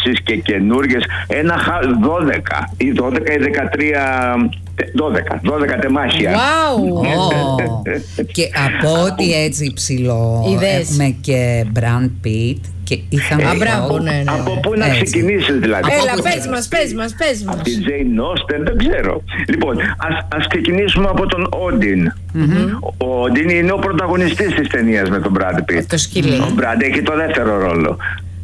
αναπτύξεις και καινούργιες. 12 ή 13... 12 τεμάχια. Wow. Και από ό,τι έτσι ψηλό έχουμε και Brad Pitt και Ethan Hawke. Από πού να ξεκινήσεις δηλαδή? Έλα, πες μας. Από τη Jane Austen, δεν ξέρω. Λοιπόν, ας ξεκινήσουμε από τον Όντιν. Ο Όντιν είναι ο πρωταγωνιστής της ταινίας με τον Brad Pitt. Το σκυλί. Ο Brad έχει το δεύτερο ρόλο.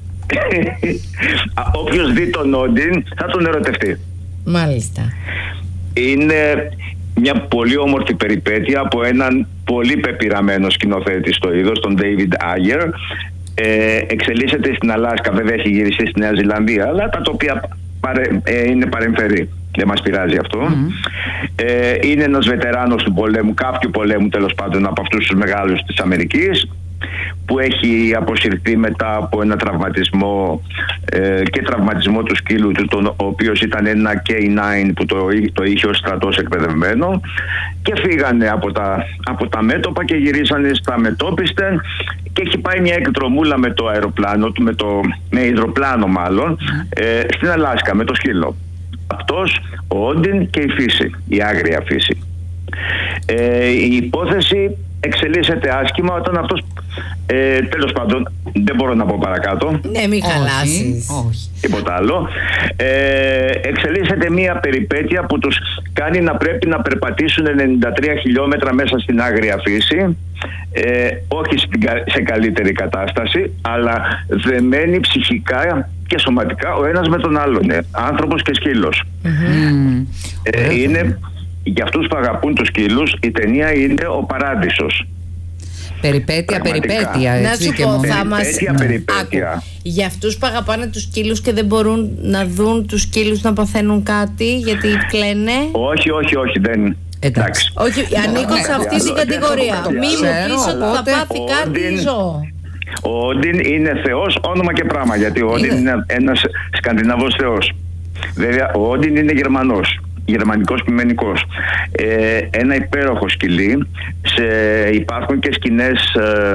Όποιος δει τον Όντιν θα τον ερωτευτεί. Μάλιστα. Είναι μια πολύ όμορφη περιπέτεια από έναν πολύ πεπειραμένο σκηνοθέτη στο είδος, τον David Ayer. Εξελίσσεται στην Αλάσκα, βέβαια έχει γυριστεί στη Νέα Ζηλανδία, αλλά τα τοπία είναι παρεμφερή. Δεν μας πειράζει αυτό. Είναι ένας βετεράνος του πολέμου, κάποιου πολέμου τέλος πάντων, από αυτούς τους μεγάλους της Αμερικής, που έχει αποσυρθεί μετά από ένα τραυματισμό και τραυματισμό του σκύλου του, ο οποίος ήταν ένα K9 που το είχε ως στρατός εκπαιδευμένο, και φύγανε από τα μέτωπα και γυρίσανε στα μετώπιστε, και έχει πάει μια εκδρομούλα με το αεροπλάνο του, με υδροπλάνο μάλλον, στην Αλάσκα με το σκύλο. Αυτός, ο Όντιν και η φύση, η άγρια φύση. Η υπόθεση εξελίσσεται άσχημα όταν αυτός, τέλος πάντων δεν μπορώ να πω παρακάτω. Ναι, μην χαλάσεις. Όχι. Τίποτα άλλο. Εξελίσσεται μια περιπέτεια που τους κάνει να πρέπει να περπατήσουν 93 χιλιόμετρα μέσα στην άγρια φύση, όχι σε καλύτερη κατάσταση, αλλά δεμένοι ψυχικά και σωματικά ο ένας με τον άλλον, άνθρωπος και σκύλος. Είναι, για αυτούς που αγαπούν τους σκύλους, η ταινία είναι ο παράδεισος. Περιπέτεια, να σου πω, θα μας... Περιπέτεια. Για αυτούς που αγαπάνε τους σκύλους και δεν μπορούν να δουν τους σκύλους να παθαίνουν κάτι, γιατί κλαίνε. Όχι, δεν... Εντάξει. Όχι, ανήκω σε αυτή την κατηγορία. Μη μου πεις ότι θα πάθει κάτι ζώο. Ο Όντιν είναι θεός, όνομα και πράγμα, γιατί ο Όντιν είναι ένας Σκανδιναβός θεός. Βέβαια, ο Όντιν είναι Γερμανός, γερμανικός ποιμενικός. Ένα υπέροχο σκυλί. Υπάρχουν και σκηνές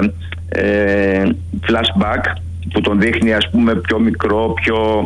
flashback που τον δείχνει, ας πούμε, πιο μικρό,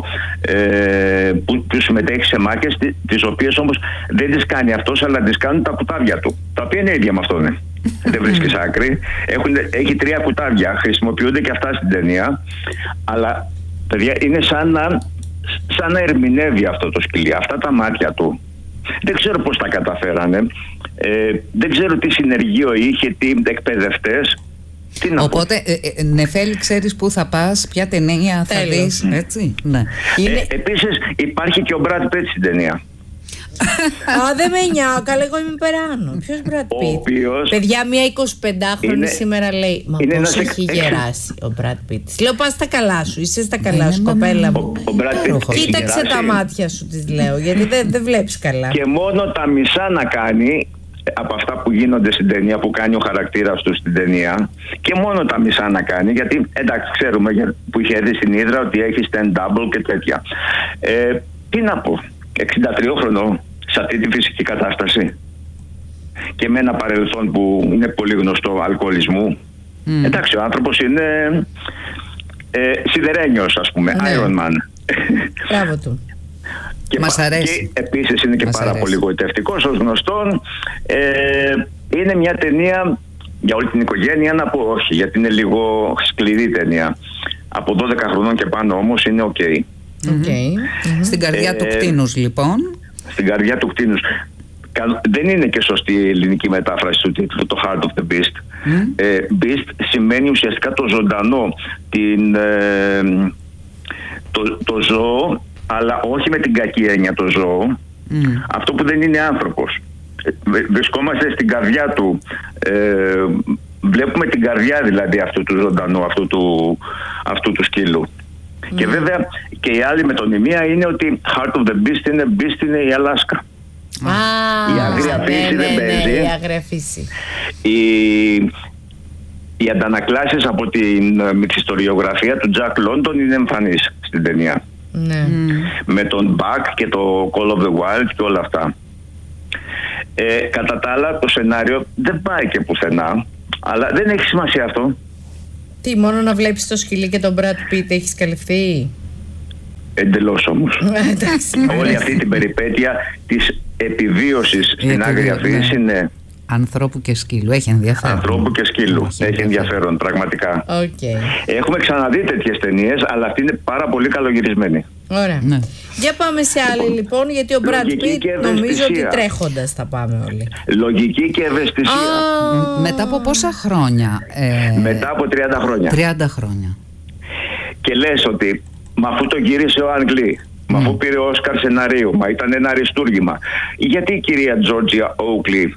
που συμμετέχει σε μάχες, τις οποίες όμως δεν τις κάνει αυτός, αλλά τις κάνουν τα κουτάβια του, τα οποία είναι ίδια με αυτόν. Δεν βρίσκεις άκρη. Έχει 3 κουτάβια, χρησιμοποιούνται και αυτά στην ταινία, αλλά παιδιά, είναι σαν να ερμηνεύει αυτό το σκυλί, αυτά τα μάτια του. Δεν ξέρω πώς τα καταφέρανε, δεν ξέρω τι συνεργείο είχε, τι εκπαιδευτές. Οπότε, Νεφέλη, ξέρεις πού θα πας, ποια ταινία θα δεις, έτσι? Ναι. Επίσης υπάρχει και ο Brad Pitt στην ταινία. Δεν με νοιάω, καλά, εγώ είμαι περάνω. Ποιος Brad Pitt? Παιδιά, μια 25χρονη σήμερα λέει, μα πώς έχει γεράσει ο Brad Pitt. Λέω, πας στα καλά σου, είσαι στα καλά σου, κοπέλα μου. Κοίταξε τα μάτια σου, της λέω, γιατί δεν βλέπεις καλά. Και μόνο τα μισά να κάνει από αυτά που γίνονται στην ταινία, που κάνει ο χαρακτήρας του στην ταινία, και μόνο τα μισά να κάνει, γιατί εντάξει, ξέρουμε που είχε δει στην Ύδρα ότι έχει stand-double και τέτοια. Τι να πω, 63χρονο σε αυτή τη φυσική κατάσταση και με ένα παρελθόν που είναι πολύ γνωστό αλκοολισμού. Εντάξει, ο άνθρωπος είναι σιδερένιος, ας πούμε, Iron Man. Μπράβο του. Μας αρέσει. Και επίσης είναι και πάρα πολύ γοητευτικός, ως γνωστόν. Είναι μια ταινία για όλη την οικογένεια, να πω όχι, γιατί είναι λίγο σκληρή ταινία. Από 12 χρονών και πάνω όμως είναι οκ. Στην καρδιά του κτήνους, λοιπόν. Στην καρδιά του κτήνους. Δεν είναι και σωστή η ελληνική μετάφραση του τίτλου, το Heart of the Beast. Beast σημαίνει ουσιαστικά το ζωντανό, το ζώο, αλλά όχι με την κακή έννοια το ζώο, αυτό που δεν είναι άνθρωπος. Βρισκόμαστε στην καρδιά του, βλέπουμε την καρδιά δηλαδή αυτού του ζωντανού, αυτού του σκύλου. Και βέβαια και η άλλη μετωνυμία είναι ότι Heart of the Beast είναι η Αλάσκα. Η αγρία φύση δεν παίζει. Η αγρία φύση. Οι αντανακλάσεις από την μυθιστοριογραφία του Jack London είναι εμφανείς στην ταινία. Με τον Buck και το Call of the Wild και όλα αυτά. Κατά τα άλλα, το σενάριο δεν πάει και πουθενά, αλλά δεν έχει σημασία αυτό. Τι, μόνο να βλέπεις το σκυλί και τον Brad Pitt έχεις καλυφθεί? Εντελώς όμως. Όλη αυτή την περιπέτεια της επιβίωσης στην Άγρια Φύση είναι... Ανθρώπου και σκύλου, έχει ενδιαφέρον. Ανθρώπου και σκύλου, έχει ενδιαφέρον πραγματικά. Έχουμε ξαναδεί τέτοιες ταινίες, αλλά αυτή είναι πάρα πολύ καλογυρισμένη. Ωραία. Ναι. Για πάμε σε άλλη λοιπόν, γιατί ο Brad Pitt νομίζω ότι τρέχοντας θα πάμε όλοι. Λογική και ευαισθησία. Μετά από πόσα χρόνια? Μετά από 30 χρόνια. 30 χρόνια. Και λες ότι μα αφού το γύρισε ο Αγγλί, μα αφού πήρε Όσκαρ σεναρίου, μα ήταν ένα αριστούργημα, γιατί η κυρία Τζόρτζια Όουκλι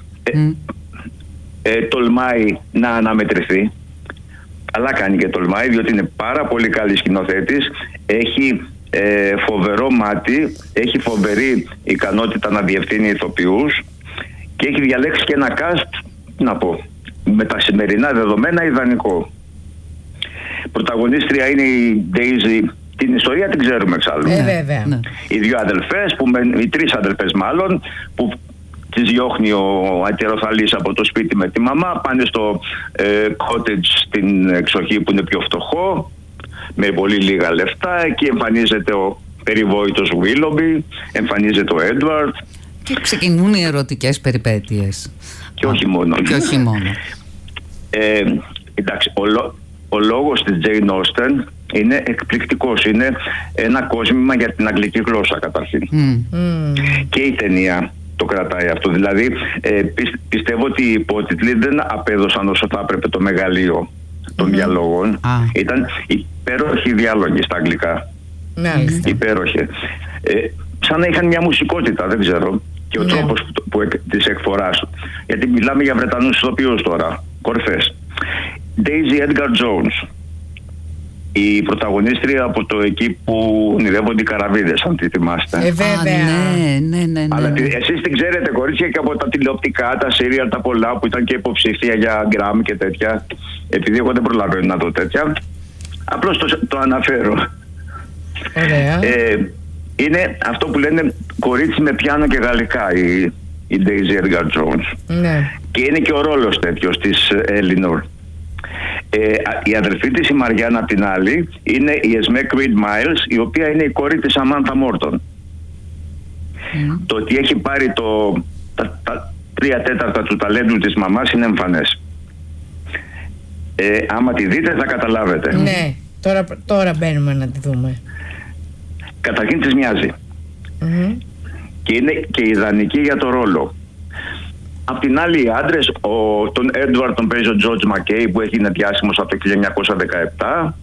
τολμάει να αναμετρηθεί? Αλλά κάνει και τολμάει, διότι είναι πάρα πολύ καλή σκηνοθέτης, έχει φοβερό μάτι, έχει φοβερή ικανότητα να διευθύνει ηθοποιούς και έχει διαλέξει και ένα cast, να πω, με τα σημερινά δεδομένα ιδανικό. Πρωταγωνίστρια είναι η Daisy. Την ιστορία την ξέρουμε εξάλλου. Βέβαια. Οι δύο αδελφές, οι τρεις αδελφές μάλλον, που τις διώχνει ο ατεροθαλής από το σπίτι με τη μαμά, πάνε στο cottage στην εξοχή που είναι πιο φτωχό, με πολύ λίγα λεφτά. Εκεί εμφανίζεται ο περιβόητος Willoughby, εμφανίζεται ο Edward. Και ξεκινούν οι ερωτικές περιπέτειες. Και όχι μόνο. Εντάξει, ο λόγος της Jane Austen είναι εκπληκτικός. Είναι ένα κόσμημα για την αγγλική γλώσσα καταρχήν. Και η ταινία το κρατάει αυτό. Δηλαδή πιστεύω ότι οι υπότιτλοι δεν απέδωσαν όσο θα έπρεπε το μεγαλείο των διαλόγων. Ήταν υπέροχοι διάλογοι στα αγγλικά. Υπέροχοι. Σαν να είχαν μια μουσικότητα, δεν ξέρω. Και ο τρόπος της εκφοράς. Γιατί μιλάμε για Βρετανούς ηθοποιούς τώρα, κορυφές. Daisy Edgar Jones, η πρωταγωνίστρια από το εκεί που ονειρεύονται οι καραβίδες, αν τη θυμάστε. Βέβαια. Ναι. Αλλά εσείς την ξέρετε, κορίτσια, και από τα τηλεοπτικά, τα σύριαλ, τα πολλά που ήταν και υποψήφια για Γκραμ και τέτοια. Επειδή εγώ δεν προλαβαίνω να δω τέτοια, απλώς το αναφέρω. Ωραία. Είναι αυτό που λένε κορίτσι με πιάνο και γαλλικά, η Daisy Edgar Jones. Ναι. Και είναι και ο ρόλος τέτοιος της Elinor. Η αδερφή της, η Μαριάννα, απ' την άλλη, είναι η Esme Creed Miles, η οποία είναι η κόρη της Samantha Morton. Το ότι έχει πάρει τα 3/4 του ταλέντου της μαμάς είναι εμφανές. Άμα τη δείτε θα καταλάβετε. Ναι, τώρα μπαίνουμε να τη δούμε. Καταρχήν της μοιάζει. Και είναι και ιδανική για το ρόλο. Απ' την άλλη, οι άντρες, τον Edward τον παίζει ο George McKay, που έγινε διάσημος από το 1917.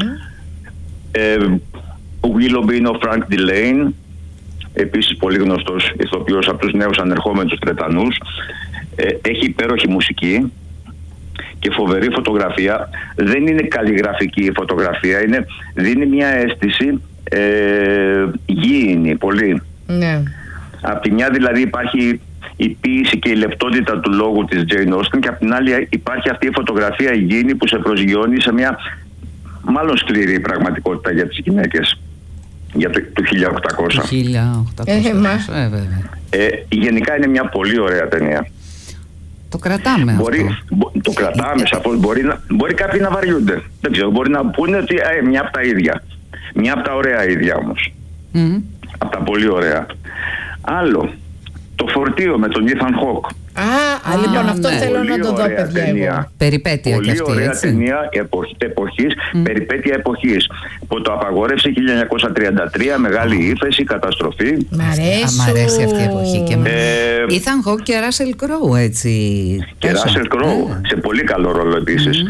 Ο Willoughby είναι ο Frank Delane, επίσης πολύ γνωστός ηθοποιός από τους νέους ανερχόμενους Βρετανούς. Έχει υπέροχη μουσική και φοβερή φωτογραφία. Δεν είναι καλλιγραφική η φωτογραφία, δίνει μια αίσθηση γήινη πολύ. Ναι. Απ' τη μια δηλαδή υπάρχει η ποίηση και η λεπτότητα του λόγου της Jane Austen, και απ' την άλλη υπάρχει αυτή η φωτογραφία υγιεινή που σε προσγειώνει σε μια μάλλον σκληρή πραγματικότητα για τις γυναίκες για το 1800. Το 1800, βέβαια. Γενικά είναι μια πολύ ωραία ταινία. Το κρατάμε το κρατάμε σαφώς. Μπορεί κάποιοι να βαριούνται. Δεν ξέρω, μπορεί να πούνε ότι μια από τα ίδια. Μια από τα ωραία ίδια όμως. Από τα πολύ ωραία. Άλλο, το Φορτίο με τον Ethan Hawke. Λοιπόν, αυτό θέλω να το δω, παιδιά. Περιπέτεια πολύ και αυτή, ωραία έτσι. ταινία εποχής, περιπέτεια εποχής. Που το απαγόρευσε 1933, μεγάλη ύφεση, καταστροφή. Μ' αρέσει αυτή η εποχή και Ethan Hawke και Russell Crowe, έτσι. Και Russell Crowe, σε πολύ καλό ρόλο επίσης.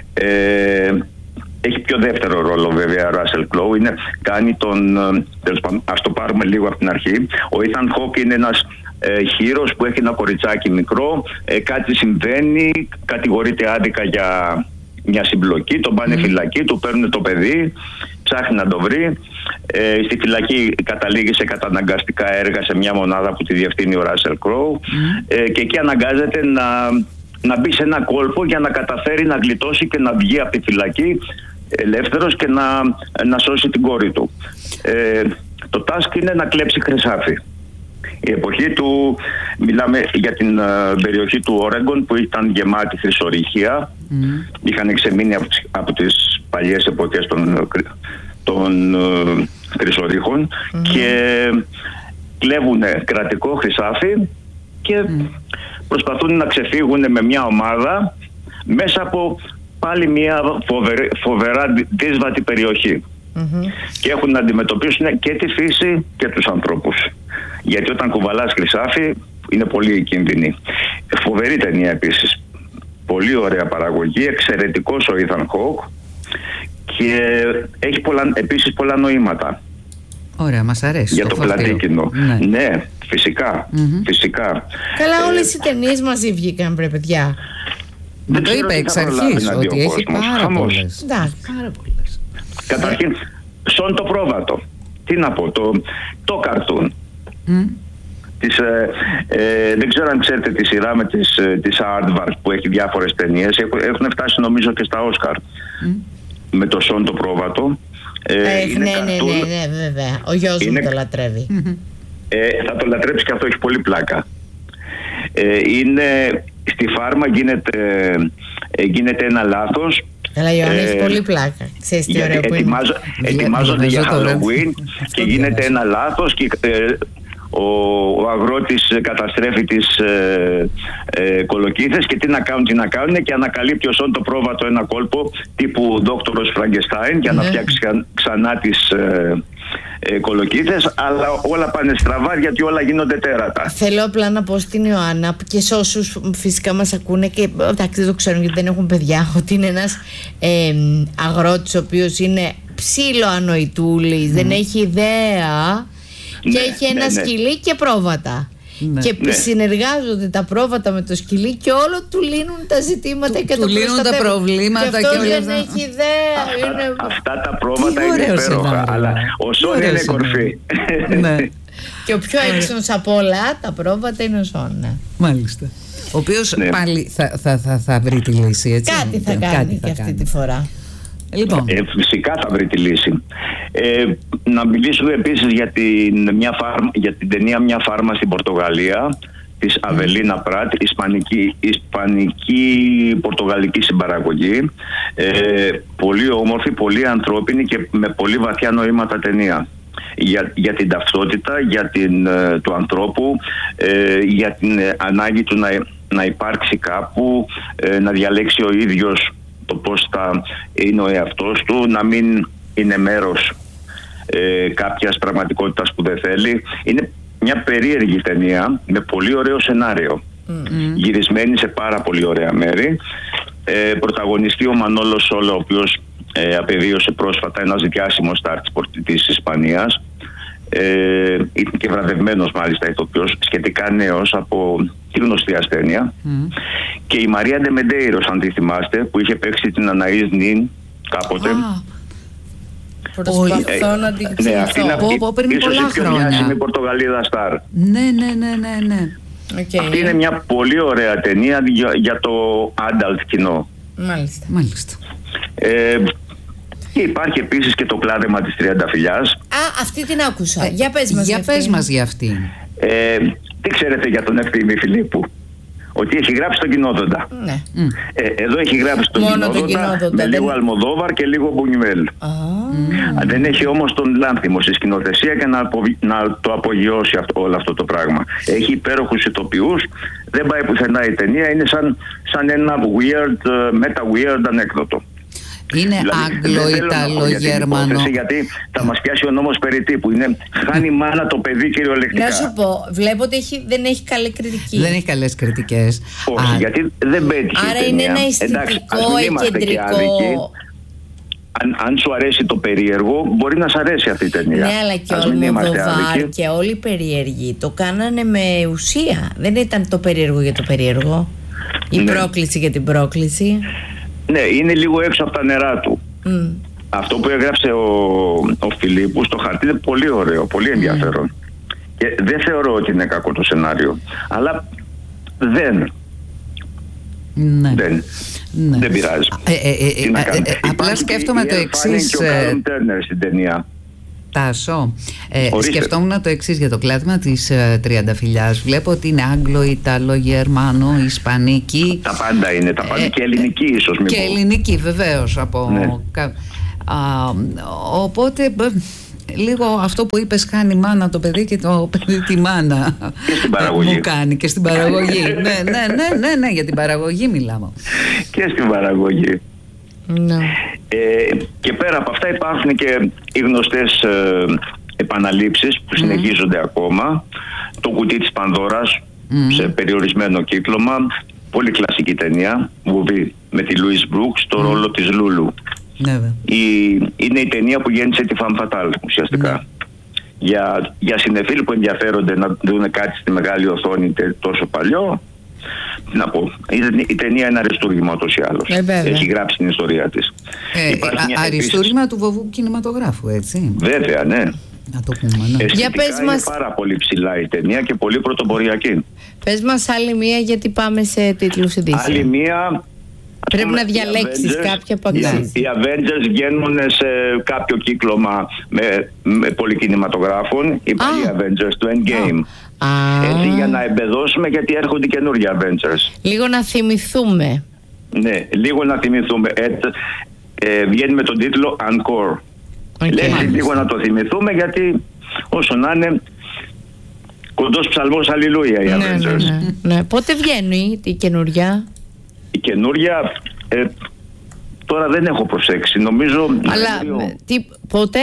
Έχει πιο δεύτερο ρόλο βέβαια ο Russell Crowe. Κάνει ας το πάρουμε λίγο από την αρχή. Ο Ethan Hawke είναι ένας χείρος που έχει ένα κοριτσάκι μικρό. Κάτι συμβαίνει, κατηγορείται άδικα για μια συμπλοκή. Τον πάνε φυλακή, του παίρνουν το παιδί, ψάχνει να το βρει. Στη φυλακή καταλήγει σε καταναγκαστικά έργα σε μια μονάδα που τη διευθύνει ο Russell Crowe. Και εκεί αναγκάζεται να μπει σε ένα κόλπο για να καταφέρει να γλιτώσει και να βγει από τη φυλακή ελεύθερος και να σώσει την κόρη του. Το task είναι να κλέψει χρυσάφι. Η εποχή του, μιλάμε για την περιοχή του Όρεγκον που ήταν γεμάτη χρυσορυχία. Είχαν εξεμείνει από τις παλιές εποχές των χρυσορύχων και κλέβουν κρατικό χρυσάφι και προσπαθούν να ξεφύγουν με μια ομάδα μέσα από πάλι μια φοβερά δύσβατη περιοχή. Και έχουν να αντιμετωπίσουν και τη φύση και τους ανθρώπους. Γιατί όταν κουβαλάς χρυσάφι είναι πολύ κίνδυνη. Φοβερή ταινία επίσης. Πολύ ωραία παραγωγή, εξαιρετικός ο Ethan Hawke και έχει επίσης πολλά νοήματα. Ωραία, μας αρέσει. Για το πλατή κοινό. Ναι, φυσικά. Καλά, όλες οι ταινίες μαζί βγήκαν, βρε παιδιά. Δεν το είπε εξ αρχής ότι έχει πάρα πολλές. Καταρχήν, Σον το πρόβατο. Τι να πω, το καρτούν. Δεν ξέρω αν ξέρετε τη σειρά με της Aardvark που έχει διάφορες ταινίες. Έχουν φτάσει νομίζω και στα Όσκαρ. Με το Σον το πρόβατο. Ναι, βέβαια. Ο γιος μου το λατρεύει. Θα το λατρέψει και αυτό, έχει πολύ πλάκα. Είναι στη φάρμα, γίνεται ένα λάθος. Καλά, Ιωάννη, έχει πολύ πλάκα. Ξέρεις τι ωραίο που είναι. Ετοιμάζονται για Halloween και γίνεται ένα λάθος και ο αγρότης καταστρέφει τις κολοκύθες και τι να κάνουν και ανακαλύπτει ο Σον το πρόβατο ένα κόλπο τύπου δόκτωρος Φραγκεστάιν για να φτιάξει ξανά τις κολοκύθες, αλλά όλα πάνε στραβά γιατί όλα γίνονται τέρατα. Θέλω απλά να πω στην Ιωάννα και σε όσους φυσικά μας ακούνε και εντάξει δεν το ξέρουν γιατί δεν έχουν παιδιά, ότι είναι ένας αγρότης ο οποίος είναι ψήλο ανοητούλης, δεν έχει ιδέα. Και έχει ένα σκυλί και πρόβατα. Και συνεργάζονται τα πρόβατα με το σκυλί και όλο του λύνουν τα ζητήματα και του λύνουν τα προβλήματα. Και αυτός δεν έχει ιδέα. Αυτά τα πρόβατα είναι υπέροχα, αλλά ο Σον είναι κορφή. Και ο πιο έξυπνος από όλα τα πρόβατα είναι ο Σον. Μάλιστα. Ο οποίος πάλι θα βρει τη λύση, έτσι. Κάτι θα κάνει και αυτή τη φορά. Λοιπόν. Φυσικά θα βρει τη λύση. Να μιλήσουμε επίσης για την ταινία «Μια φάρμα» στην Πορτογαλία της Αβελίνα Πράτ, ισπανική-πορτογαλική συμπαραγωγή. Πολύ όμορφη, πολύ ανθρώπινη και με πολύ βαθιά νοήματα ταινία. Για την ταυτότητα, του ανθρώπου, για την ανάγκη του να υπάρξει κάπου, να διαλέξει ο ίδιος το πώς θα είναι ο εαυτός του, να μην είναι μέρος κάποιας πραγματικότητας που δεν θέλει. Είναι μια περίεργη ταινία με πολύ ωραίο σενάριο, γυρισμένη σε πάρα πολύ ωραία μέρη. Πρωταγωνιστεί ο Μανόλος Σόλα, ο οποίος απεβίωσε πρόσφατα, ένας διάσημος στάρ της Ισπανίας. Είναι και βραβευμένος μάλιστα ηθοποιός, σχετικά νέος από τη γνωστή ασθένεια. Και η Μαρία Ντεμεντέιρος, αν τη θυμάστε, που είχε παίξει την Αναΐς Νιν κάποτε. Προσπαθώ να την ξεχθώ. Αυτή είναι ίσως η πιο διάσημη Πορτογαλίδα στάρ. Ναι. Αυτή είναι μια πολύ ωραία ταινία για το adult κοινό. Μάλιστα. Και υπάρχει επίσης και το κλάδεμα της Τριανταφυλλιάς. Αυτή την άκουσα. Για πες μας για αυτήν. Τι ξέρετε για τον Ευθύμη Φιλίππου? Ότι έχει γράψει τον Κοινόδοντα. Ναι. Εδώ έχει γράψει τον Κοινόδοντα με λίγο Αλμοδόβαρ και λίγο Μπουνιουέλ. Δεν έχει όμως τον Λάνθιμο στη σκηνοθεσία και να το απογειώσει όλο αυτό το πράγμα. Έχει υπέροχους ηθοποιούς, δεν πάει πουθενά η ταινία, είναι σαν ένα weird, meta-weird ανέκδοτο. Είναι Άγγλο-Ιταλο-Γερμανό. Γιατί θα μας πιάσει ο νόμος περί τύπου. Χάνει μάνα το παιδί κυριολεκτικά. Να σου πω, βλέπω ότι δεν έχει καλή κριτική. Δεν έχει καλές κριτικές. Όχι, γιατί δεν πέτυχε. Άρα είναι ένα αισθητικό, κεντρικό. Αν σου αρέσει το περίεργο, μπορεί να σου αρέσει αυτή η ταινία. Ναι, αλλά και ο Αλμοδοβάρ και όλοι οι περίεργοι το κάνανε με ουσία. Δεν ήταν το περίεργο για το περίεργο. Η πρόκληση για την πρόκληση. Ναι, είναι λίγο έξω από τα νερά του. Αυτό που έγραψε ο Φιλίππου στο χαρτί είναι πολύ ωραίο, πολύ ενδιαφέρον. Και δεν θεωρώ ότι είναι κακό το σενάριο. Αλλά δεν πειράζει. Απλά σκέφτομαι το εξής. Και ο Κάρον Τέρνερ στην ταινία. Τάσο, σκεφτόμουν το εξής για το κλάδεμα της Τριανταφυλλιάς. Βλέπω ότι είναι Άγγλο, Ιταλο, Γερμανό, Ισπανική. Τα πάντα είναι, και ελληνική ίσως. Και ελληνική βεβαίως. Οπότε λίγο αυτό που είπες, χάνει η μάνα το παιδί και το παιδί τη μάνα. Και στην παραγωγή. Μου κάνει και στην παραγωγή. ναι, για την παραγωγή μιλάμε. Και στην παραγωγή. Ναι. Και πέρα από αυτά υπάρχουν και οι γνωστές επαναλήψεις που συνεχίζονται ακόμα. Το κουτί της Πανδώρας σε περιορισμένο κύκλωμα. Πολύ κλασική ταινία, βουβή, με τη Λουίς Μπρουκς στο ρόλο της Λούλου. Είναι η ταινία που γέννησε τη Femme Fatale ουσιαστικά. Για συνεφίλ που ενδιαφέρονται να δουν κάτι στη μεγάλη οθόνη τόσο παλιό, να πω, η ταινία είναι αριστούργημα ούτως ή άλλως. Έχει γράψει την ιστορία της. Αριστούργημα του βοβού κινηματογράφου, έτσι. Βέβαια, ναι. Να το πούμε, ναι. Για πες μας... Είναι πάρα πολύ ψηλά η ταινία και πολύ πρωτοποριακή. Πες μας άλλη μία, γιατί πάμε σε τίτλους ειδήσεων. Άλλη μία. Πρέπει να διαλέξεις κάποια που αξίζει. Οι Avengers βγαίνουν σε κάποιο κύκλωμα με πολυκινηματογράφων. Οι Avengers του Endgame. Έτσι, για να εμπεδώσουμε, γιατί έρχονται καινούργια Avengers. Λίγο να θυμηθούμε. Ναι, λίγο να θυμηθούμε. Βγαίνει με τον τίτλο Encore. Λίγο να το θυμηθούμε, γιατί όσο να είναι κοντός ψαλμός αλληλούια οι Avengers. Ναι. Πότε βγαίνει η καινούρια? Η καινούρια τώρα δεν έχω προσέξει, νομίζω. Αλλά πότε?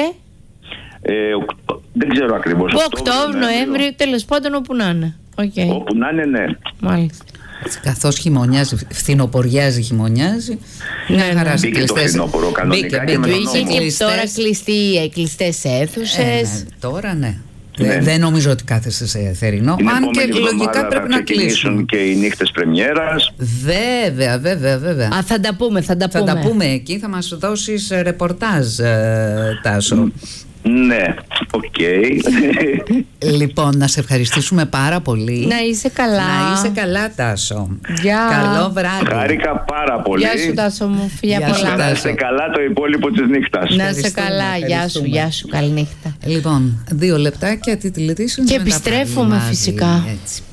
Δεν ξέρω ακριβώς. Οκτώβριο, Νοέμβριο, τέλος πάντων όπου να είναι. Όπου να είναι, ναι. Μάλιστα. Καθώς χειμωνιάζει, φθινοποριάζει, χειμωνιάζει. Μπήκε το φθινόπωρο κανονικά. Μπήκε και τώρα κλειστές αίθουσες. Τώρα ναι. Δεν νομίζω ότι κάθεσαι σε θερινό. Αν και λογικά πρέπει να κλείσουν και οι νύχτες πρεμιέρας. Βέβαια. Θα τα πούμε. Θα τα πούμε εκεί, θα μας δώσεις ρεπορτάζ, Τάσο. Ναι, οκ. Λοιπόν, να σε ευχαριστήσουμε πάρα πολύ. Να είσαι καλά. Να είσαι καλά, Τάσο. Καλό βράδυ. Χάρηκα πάρα πολύ. Γεια σου, Τάσο μου. Φιλιά πολλά. Να είσαι καλά το υπόλοιπο της νύχτας. Να είσαι καλά. Γεια σου. Καληνύχτα. Λοιπόν, 2 λεπτάκια τίτλοι ειδήσεων. Και επιστρέφουμε φυσικά. Έτσι.